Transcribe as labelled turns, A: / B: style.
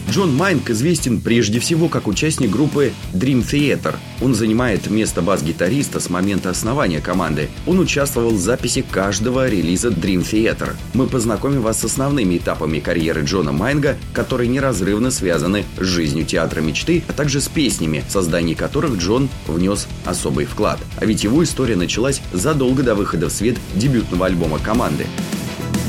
A: Джон Майнг известен прежде всего как участник группы Dream Theater. Он занимает место бас-гитариста с момента основания команды. Он участвовал в записи каждого релиза Dream Theater. Мы познакомим вас с основными этапами карьеры Джона Майнга, которые неразрывно связаны с жизнью театра мечты, а также с песнями, в создании которых Джон внес особый вклад. А ведь его история началась задолго до выхода в свет дебютного альбома команды.